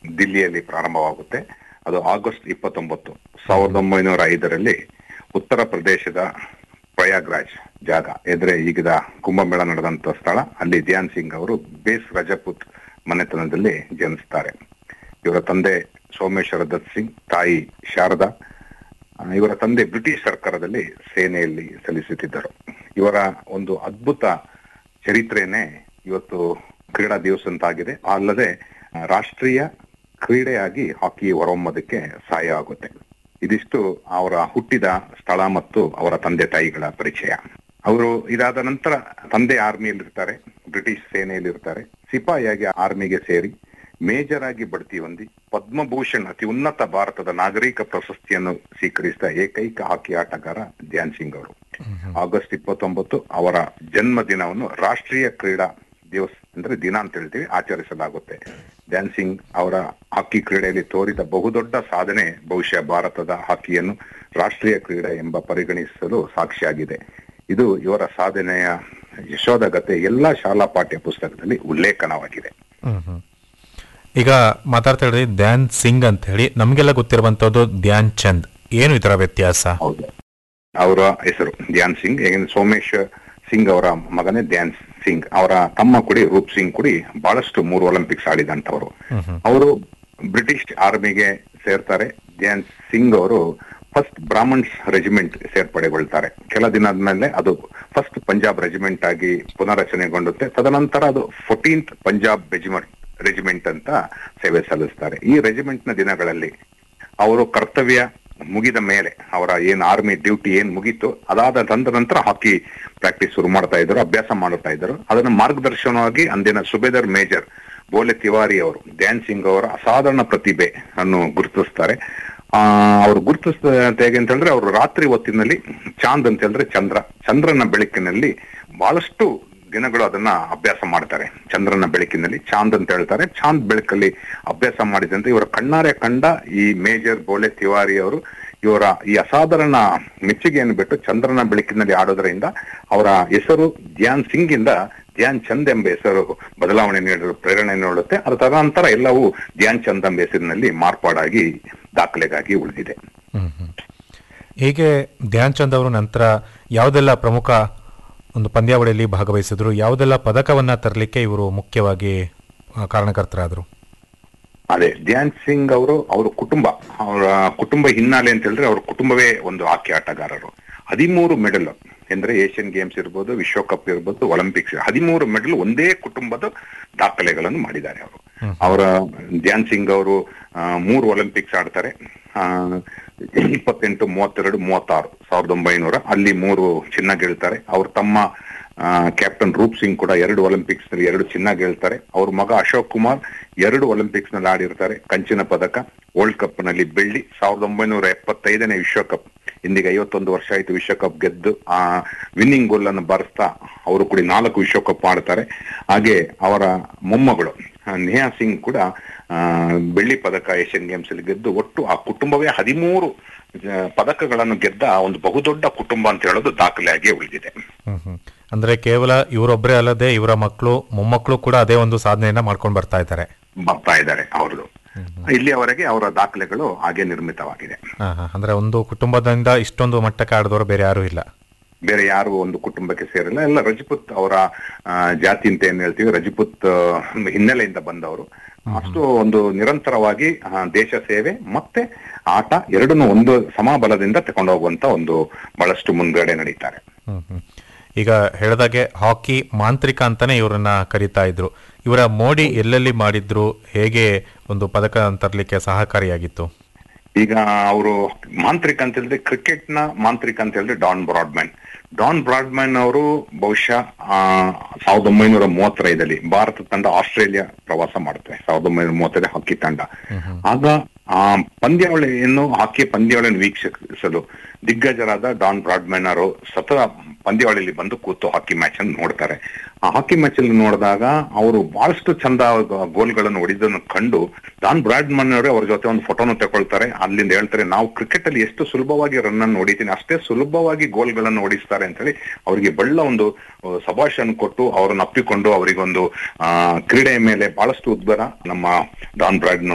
ದಿಲ್ಲಿಯಲ್ಲಿ ಪ್ರಾರಂಭವಾಗುತ್ತೆ. ಅದು ಆಗಸ್ಟ್ 29, 1905ರಲ್ಲಿ ಉತ್ತರ ಪ್ರದೇಶದ ಪ್ರಯಾಗ್ರಾಜ್ ಜಾಗ ಎದುರೆ ಈಗಿದ ಕುಂಭಮೇಳ ನಡೆದಂತ ಸ್ಥಳ, ಅಲ್ಲಿ ಧ್ಯಾನ್ ಸಿಂಗ್ ಅವರು ಬೇಸ್ ರಜಪೂತ್ ಮನೆತನದಲ್ಲಿ ಜನಿಸ್ತಾರೆ. ಇವರ ತಂದೆ ಸೋಮೇಶ್ವರ ದತ್ ಸಿಂಗ್, ತಾಯಿ ಶಾರದಾ. ಇವರ ತಂದೆ ಬ್ರಿಟಿಷ್ ಸರ್ಕಾರದಲ್ಲಿ ಸೇನೆಯಲ್ಲಿ ಸಲ್ಲಿಸುತ್ತಿದ್ದರು. ಇವರ ಒಂದು ಅದ್ಭುತ ಚರಿತ್ರೆನೇ ಇವತ್ತು ಕ್ರೀಡಾ ದಿವಸ ಅಂತಾಗಿದೆ. ಅಲ್ಲದೆ ರಾಷ್ಟ್ರೀಯ ಕ್ರೀಡೆಯಾಗಿ ಹಾಕಿ ಹೊರಹೊಮ್ಮೋದಕ್ಕೆ ಸಹಾಯ ಆಗುತ್ತೆ. ಇದಿಷ್ಟು ಅವರ ಹುಟ್ಟಿದ ಸ್ಥಳ ಮತ್ತು ಅವರ ತಂದೆ ತಾಯಿಗಳ ಪರಿಚಯ. ಅವರು ಇದಾದ ನಂತರ ತಂದೆ ಆರ್ಮಿಯಲ್ಲಿರ್ತಾರೆ, ಬ್ರಿಟಿಷ್ ಸೇನೆಯಲ್ಲಿರ್ತಾರೆ. ಸಿಪಾಯಿಯಾಗಿ ಆರ್ಮಿಗೆ ಸೇರಿ ಮೇಜರ್ ಆಗಿ ಬಡ್ತಿ ಹೊಂದಿ ಪದ್ಮಭೂಷಣ್, ಅತಿ ಉನ್ನತ ಭಾರತದ ನಾಗರಿಕ ಪ್ರಶಸ್ತಿಯನ್ನು ಸ್ವೀಕರಿಸಿದ ಏಕೈಕ ಹಾಕಿ ಆಟಗಾರ ಧ್ಯಾನ್ ಸಿಂಗ್ ಅವರು. ಆಗಸ್ಟ್ 29 ಅವರ ಜನ್ಮ ದಿನವನ್ನು ರಾಷ್ಟ್ರೀಯ ಕ್ರೀಡಾ ದಿವಸ ಅಂದ್ರೆ ದಿನ ಅಂತ ಹೇಳ್ತೀವಿ, ಆಚರಿಸಲಾಗುತ್ತೆ. ಧ್ಯಾನ್ ಸಿಂಗ್ ಅವರ ಹಾಕಿ ಕ್ರೀಡೆಯಲ್ಲಿ ತೋರಿದ ಬಹುದೊಡ್ಡ ಸಾಧನೆ ಬಹುಶಃ ಭಾರತದ ಹಾಕಿಯನ್ನು ರಾಷ್ಟ್ರೀಯ ಕ್ರೀಡೆ ಎಂಬ ಪರಿಗಣಿಸಲು ಸಾಕ್ಷಿಯಾಗಿದೆ. ಇದು ಇವರ ಸಾಧನೆಯ ಯಶೋಧಗತೆ ಎಲ್ಲಾ ಶಾಲಾ ಪಠ್ಯ ಪುಸ್ತಕದಲ್ಲಿ ಉಲ್ಲೇಖನವಾಗಿದೆ. ಈಗ ಮಾತಾಡ್ತಾ ಹೇಳಿದ್ರಿ ಧ್ಯಾನ್ ಸಿಂಗ್ ಅಂತ ಹೇಳಿ, ನಮ್ಗೆಲ್ಲ ಗೊತ್ತಿರುವಂತದ್ದು ಧ್ಯಾನ್ ಚಂದ್. ಏನು ಇದರ ವ್ಯತ್ಯಾಸ? ಹೌದು, ಅವರ ಹೆಸರು ಧ್ಯಾನ್ ಸಿಂಗ್. ಸೋಮೇಶ್ವರ್ ಸಿಂಗ್ ಅವರ ಮಗನೇ ಧ್ಯಾನ್ ಸಿಂಗ್. ಅವರ ತಮ್ಮ ಕೂಡಿ ರೂಪ್ ಸಿಂಗ್ ಕೂಡಿ ಬಹಳಷ್ಟು 3 ಒಲಿಂಪಿಕ್ಸ್ ಆಡಿದಂತವರು. ಅವರು ಬ್ರಿಟಿಷ್ ಆರ್ಮಿಗೆ ಸೇರ್ತಾರೆ. ಧ್ಯಾನ್ ಸಿಂಗ್ ಅವರು ಫಸ್ಟ್ ಬ್ರಾಹ್ಮಣ್ಸ್ ರೆಜಿಮೆಂಟ್ ಸೇರ್ಪಡೆಗೊಳ್ತಾರೆ. ಕೆಲ ದಿನದ ಅದು ಫಸ್ಟ್ ಪಂಜಾಬ್ ರೆಜಿಮೆಂಟ್ ಆಗಿ ಪುನರಚನೆಗೊಂಡುತ್ತೆ. ತದನಂತರ ಅದು 14th ಪಂಜಾಬ್ ರೆಜಿಮೆಂಟ್ ಅಂತ ಸೇವೆ ಸಲ್ಲಿಸ್ತಾರೆ. ಈ ರೆಜಿಮೆಂಟ್ ನ ದಿನಗಳಲ್ಲಿ ಅವರು ಕರ್ತವ್ಯ ಮುಗಿದ ಮೇಲೆ, ಅವರ ಏನ್ ಆರ್ಮಿ ಡ್ಯೂಟಿ ಏನ್ ಮುಗೀತು, ಅದಾದ ನಂತರ ಹಾಕಿ ಪ್ರಾಕ್ಟೀಸ್ ಶುರು ಮಾಡ್ತಾ ಇದ್ರು, ಅಭ್ಯಾಸ ಮಾಡ್ತಾ ಇದ್ರು. ಅದನ್ನ ಮಾರ್ಗದರ್ಶನವಾಗಿ ಅಂದಿನ ಸುಬೇದರ್ ಮೇಜರ್ ಬೋಲೆ ತಿವಾರಿ ಅವರು ಧ್ಯಾನ್ ಸಿಂಗ್ ಅವರ ಅಸಾಧಾರಣ ಪ್ರತಿಭೆ ಅನ್ನು ಗುರುತಿಸ್ತಾರೆ. ಅವ್ರು ಗುರುತಿಸ್ತಾರೆ ಹೇಗೆ ಅಂತ ಹೇಳಿದ್ರೆ, ಅವರು ರಾತ್ರಿ ಹೊತ್ತಿನಲ್ಲಿ ಚಾಂದ್ ಅಂತ ಹೇಳಿದ್ರೆ ಚಂದ್ರನ ಬೆಳಕಿನಲ್ಲಿ ಬಹಳಷ್ಟು ದಿನಗಳು ಅದನ್ನ ಅಭ್ಯಾಸ ಮಾಡ್ತಾರೆ. ಚಂದ್ರನ ಬೆಳಕಿನಲ್ಲಿ ಚಾಂದ್ ಅಂತ ಹೇಳ್ತಾರೆ. ಚಾಂದ್ ಬೆಳಕಲ್ಲಿ ಅಭ್ಯಾಸ ಮಾಡಿದಂತೆ ಇವರ ಕಣ್ಣಾರೆ ಕಂಡ ಈ ಮೇಜರ್ ಬೋಲೆ ತಿವಾರಿ ಅವರು ಇವರ ಈ ಅಸಾಧಾರಣ ಮೆಚ್ಚುಗೆಯನ್ನು ಬಿಟ್ಟು ಚಂದ್ರನ ಬೆಳಕಿನಲ್ಲಿ ಆಡೋದ್ರಿಂದ ಅವರ ಹೆಸರು ಧ್ಯಾನ್ ಸಿಂಗ್ ಇಂದ ಧ್ಯಾನ್ ಚಂದ್ ಎಂಬ ಹೆಸರು ಬದಲಾವಣೆ ನೀಡಲು ಪ್ರೇರಣೆ ನೀಡುತ್ತೆ. ಅದರ ತದನಂತರ ಎಲ್ಲವೂ ಧ್ಯಾನ್ ಚಂದ್ ಎಂಬ ಹೆಸರಿನಲ್ಲಿ ಮಾರ್ಪಾಡಾಗಿ ದಾಖಲೆಗಾಗಿ ಉಳಿದಿದೆ. ಹೀಗೆ ಧ್ಯಾನ್ ಚಂದ್ ಅವರು ನಂತರ ಯಾವುದೆಲ್ಲ ಪ್ರಮುಖ ಒಂದು ಪಂದ್ಯಾವಳಿಯಲ್ಲಿ ಭಾಗವಹಿಸಿದ್ರು, ಯಾವುದೆಲ್ಲ ಪದಕವನ್ನ ತರಲಿಕ್ಕೆ ಇವರು ಮುಖ್ಯವಾಗಿ ಕಾರಣಕರ್ತರಾದ್ರು? ಅದೇ ಧ್ಯಾನ್ ಸಿಂಗ್ ಅವರ ಕುಟುಂಬ ಹಿನ್ನೆಲೆ ಅಂತ ಹೇಳಿದ್ರೆ, ಅವ್ರ ಕುಟುಂಬವೇ ಒಂದು ಹಾಕಿ ಆಟಗಾರರು. 13 ಮೆಡಲ್ ಅಂದ್ರೆ ಏಷ್ಯನ್ ಗೇಮ್ಸ್ ಇರ್ಬೋದು, ವಿಶ್ವಕಪ್ ಇರ್ಬೋದು, ಒಲಿಂಪಿಕ್ಸ್, 13 ಮೆಡಲ್ ಒಂದೇ ಕುಟುಂಬದ ದಾಖಲೆಗಳನ್ನು ಮಾಡಿದ್ದಾರೆ ಅವರು. ಅವರ ಧ್ಯಾನ್ ಸಿಂಗ್ ಅವರು 3 ಒಲಿಂಪಿಕ್ಸ್ ಆಡ್ತಾರೆ. 28, 32, 36, 1900 ಅಲ್ಲಿ 3 ಚಿನ್ನ ಗೆಲ್ತಾರೆ. ಅವ್ರ ತಮ್ಮ ಕ್ಯಾಪ್ಟನ್ ರೂಪ್ ಸಿಂಗ್ ಕೂಡ 2 ಒಲಿಂಪಿಕ್ಸ್ ನಲ್ಲಿ 2 ಚಿನ್ನ ಗೆಲ್ತಾರೆ. ಅವ್ರ ಮಗ ಅಶೋಕ್ ಕುಮಾರ್ 2 ಒಲಿಂಪಿಕ್ಸ್ ನಲ್ಲಿ ಆಡಿರ್ತಾರೆ, ಕಂಚಿನ ಪದಕ. ವರ್ಲ್ಡ್ ಕಪ್ ನಲ್ಲಿ ಬೆಳ್ಳಿ. 1975ನೇ ವಿಶ್ವಕಪ್, ಇಂದಿಗೆ 51 ವರ್ಷ ಆಯ್ತು ವಿಶ್ವಕಪ್ ಗೆದ್ದು ಆ ವಿನ್ನಿಂಗ್ ಗೋಲ್ ಅನ್ನು ಬಾರಿಸ್ತಾ ಅವರು ಕೂಡ 4 ವಿಶ್ವಕಪ್ ಆಡ್ತಾರೆ. ಹಾಗೆ ಅವರ ಮೊಮ್ಮಗಳು ನೇಹಾ ಸಿಂಗ್ ಕೂಡ ಬೆಳ್ಳಿ ಪದಕ ಏಷ್ಯನ್ ಗೇಮ್ಸ್ ಅಲ್ಲಿ ಗೆದ್ದು, ಒಟ್ಟು ಆ ಕುಟುಂಬವೇ 13 ಪದಕಗಳನ್ನು ಗೆದ್ದ ಒಂದು ಬಹುದೊಡ್ಡ ಕುಟುಂಬ ಅಂತ ಹೇಳೋದು ದಾಖಲೆಯಾಗಿ ಉಳಿದಿದೆ. ಅಂದ್ರೆ ಕೇವಲ ಇವರೊಬ್ಬರೇ ಅಲ್ಲದೆ ಇವರ ಮಕ್ಕಳು ಮೊಮ್ಮಕ್ಕಳು ಕೂಡ ಅದೇ ಒಂದು ಸಾಧನೆಯನ್ನ ಮಾಡ್ಕೊಂಡು ಬರ್ತಾ ಇದ್ದಾರೆ ಅವ್ರದ್ದು. ಇಲ್ಲಿಯವರೆಗೆ ಅವರ ದಾಖಲೆಗಳು ಹಾಗೆ ನಿರ್ಮಿತವಾಗಿದೆ. ಅಂದ್ರೆ ಒಂದು ಕುಟುಂಬದಿಂದ ಇಷ್ಟೊಂದು ಮಟ್ಟಕ್ಕೆ ಆಡಿದವರು ಬೇರೆ ಯಾರು ಇಲ್ಲ, ಬೇರೆ ಯಾರು ಒಂದು ಕುಟುಂಬಕ್ಕೆ ಸೇರಿಲ್ಲ. ಎಲ್ಲ ರಜಪೂತ್ ಅವರ ಜಾತಿ ಅಂತ ಏನ್ ಹೇಳ್ತೀವಿ, ರಜಪೂತ್ ಹಿನ್ನೆಲೆಯಿಂದ ಬಂದವರು. ಅಷ್ಟು ಒಂದು ನಿರಂತರವಾಗಿ ದೇಶ ಸೇವೆ ಮತ್ತೆ ಆಟ ಎರಡನ್ನೂ ಒಂದು ಸಮಬಲದಿಂದ ತಗೊಂಡು ಹೋಗುವಂತ ಒಂದು ಬಹಳಷ್ಟು ಮುಂದ್ಗಡೆ ನಡೀತಾರೆ. ಈಗ ಹೇಳಿದಾಗೆ ಹಾಕಿ ಮಾಂತ್ರಿಕ ಅಂತಾನೆ ಇವರನ್ನ ಕರೀತಾ ಇದ್ರು. ಇವರ ಮೋಡಿ ಎಲ್ಲೆಲ್ಲಿ ಮಾಡಿದ್ರು, ಹೇಗೆ ಒಂದು ಪದಕ ತರಲಿಕ್ಕೆ ಸಹಕಾರಿಯಾಗಿತ್ತು? ಈಗ ಅವರು ಮಾಂತ್ರಿಕ ಅಂತ ಹೇಳಿದ್ರೆ, ಕ್ರಿಕೆಟ್ ನ ಮಾಂತ್ರಿಕ ಅಂತ ಹೇಳಿದ್ರೆ ಡಾನ್ ಬ್ರಾಡ್ಮನ್ ಅವರು ಬಹುಶಃ 1935 ಭಾರತ ತಂಡ ಆಸ್ಟ್ರೇಲಿಯಾ ಪ್ರವಾಸ ಮಾಡುತ್ತೆ. 1935 ಹಾಕಿ ತಂಡ. ಆಗ ಹಾಕಿ ಪಂದ್ಯಾವಳಿಯನ್ನು ವೀಕ್ಷಿಸಲು ದಿಗ್ಗಜರಾದ ಡಾನ್ ಬ್ರಾಡ್ಮನ್ ಅವರು ಸತತ ಪಂದ್ಯಾವಳಿಯಲ್ಲಿ ಬಂದು ಕೂತು ಹಾಕಿ ಮ್ಯಾಚ್ ಅನ್ನು ನೋಡ್ತಾರೆ. ಆ ಹಾಕಿ ಮ್ಯಾಚ್ ಅಲ್ಲಿ ನೋಡಿದಾಗ ಅವರು ಬಹಳಷ್ಟು ಚಂದ ಗೋಲ್ಗಳನ್ನು ಹೊಡೆದನ್ನು ಕಂಡು ಡಾನ್ ಬ್ರಾಡ್ಮನ್ ಅವರೇ ಅವ್ರ ಜೊತೆ ಒಂದು ಫೋಟೋನು ತಗೊಳ್ತಾರೆ. ಅಲ್ಲಿಂದ ಹೇಳ್ತಾರೆ, ನಾವು ಕ್ರಿಕೆಟ್ ಅಲ್ಲಿ ಎಷ್ಟು ಸುಲಭವಾಗಿ ರನ್ ಅನ್ನು ಹೊಡಿತೀನಿ, ಅಷ್ಟೇ ಸುಲಭವಾಗಿ ಗೋಲ್ಗಳನ್ನು ಹೊಡಿಸ್ತಾರೆ ಅಂತ ಹೇಳಿ ಅವರಿಗೆ ಬಳ್ಳ ಒಂದು ಶಭಾಷನ್ನು ಕೊಟ್ಟು ಅವರನ್ನು ಅಪ್ಪಿಕೊಂಡು ಅವರಿಗೊಂದು ಕ್ರೀಡೆಯ ಮೇಲೆ ಬಹಳಷ್ಟು ಉದ್ಬರ ನಮ್ಮ ಡಾನ್ ಬ್ರಾಡ್ಮನ್